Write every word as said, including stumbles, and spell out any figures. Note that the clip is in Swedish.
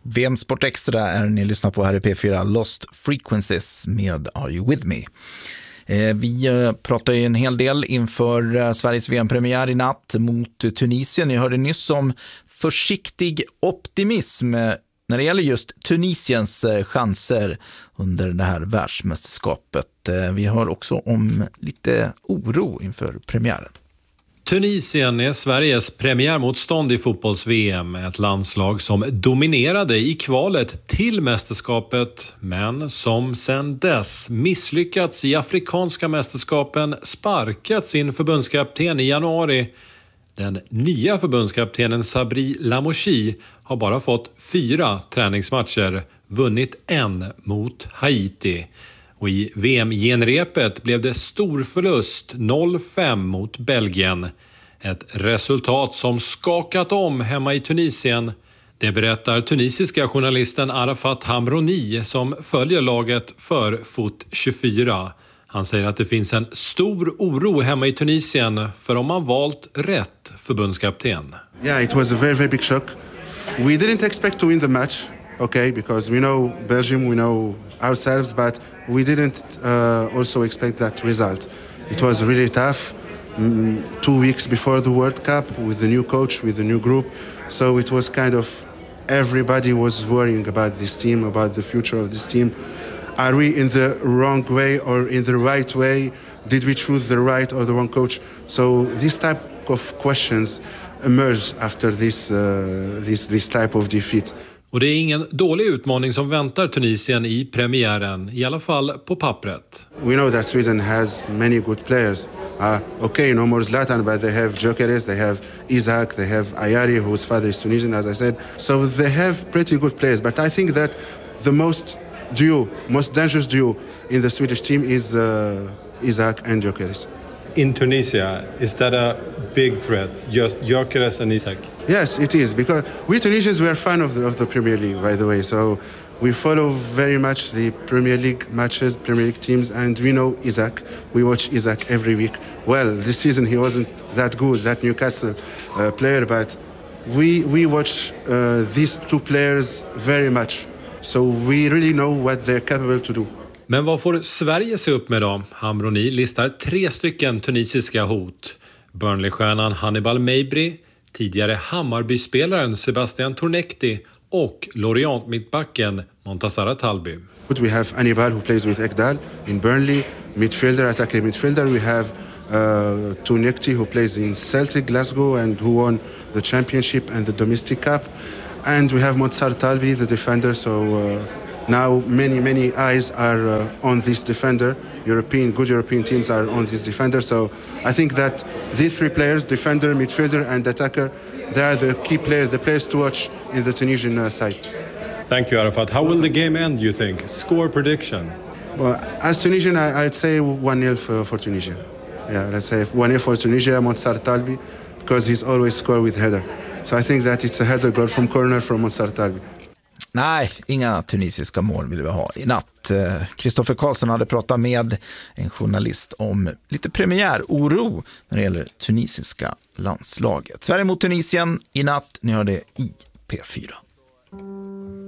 V M Sport Extra är ni lyssnar på här i P fyra, Lost Frequencies med Are You With Me? Vi pratar ju en hel del inför Sveriges V M-premiär i natt mot Tunisien. Ni hörde nyss om försiktig optimism när det gäller just Tunisiens chanser under det här världsmästerskapet. Vi hör också om lite oro inför premiären. Tunisien är Sveriges premiärmotstånd i fotbolls-V M. Ett landslag som dominerade i kvalet till mästerskapet, men som sedan dess misslyckats i afrikanska mästerskapen, sparkat sin förbundskapten i januari. Den nya förbundskaptenen Sabri Lamouchi har bara fått fyra träningsmatcher, vunnit en mot Haiti. Och i V M-genrepet blev det stor förlust noll fem mot Belgien. Ett resultat som skakat om hemma i Tunisien. Det berättar tunisiska journalisten Arafat Hamroni som följer laget för Foot tjugofyra. Han säger att det finns en stor oro hemma i Tunisien för om man valt rätt förbundskapten. Yeah, it was a very, very big shock. We didn't expect to win the match, okay, because we know Belgium, we know ourselves, but we didn't uh, also expect that result. It was really tough. Mm, two weeks before the World Cup with the new coach, with the new group. So it was kind of everybody was worrying about this team, about the future of this team. Are we in the wrong way or in the right way? Did we choose the right or the wrong coach? So this type of questions emerge after this, uh, this, this type of defeats. Och det är ingen dålig utmaning som väntar Tunisien i premiären, i alla fall på pappret. We know that Sweden has many good players. Uh, okay, no more Zlatan, but they have Gyökeres, they have Isaac, they have Ayari, whose father is Tunisian, as I said. So they have pretty good players. But I think that the most duo, most dangerous duo in the Swedish team is uh, Isaac and Gyökeres. In Tunisia, is that a big threat, just Gyökeres and Isaac? Yes, it is, because we Tunisians, we are fan of the, of the Premier League, by the way, so we follow very much the Premier League matches, Premier League teams, and we know Isaac. We watch Isaac every week. Well, this season he wasn't that good, that Newcastle uh, player, but we, we watch uh, these two players very much, so we really know what they're capable to do. Men vad får Sverige se upp med då? Hamroni listar tre stycken tunisiska hot. Burnley-stjärnan Hannibal Mejbri, tidigare Hammarby-spelaren Sebastian Tornekti och Lorient-mittbacken Montassara Talbi. We have Hannibal who plays with Ekdal in Burnley, midfielder, attacking midfielder. We have uh, Tornekti who plays in Celtic Glasgow and who won the championship and the domestic cup. And we have Montassara Talbi, the defender, so... Uh, Now many, many eyes are uh, on this defender. European, good European teams are on this defender. So I think that these three players, defender, midfielder and attacker, they are the key players, the players to watch in the Tunisian uh, side. Thank you, Arafat. How will the game end, you think? Score prediction? Well, as Tunisian, I, I'd say one nil for, for Tunisia. Yeah, let's say one nil for Tunisia, Montassara Talbi, because he's always scored with header. So I think that it's a header goal from corner from Montassara Talbi. Nej, inga tunisiska mål vill vi ha i natt. Kristoffer Karlsson hade pratat med en journalist om lite premiäroro när det gäller tunisiska landslaget. Sverige mot Tunisien i natt, ni hör det i P fyra.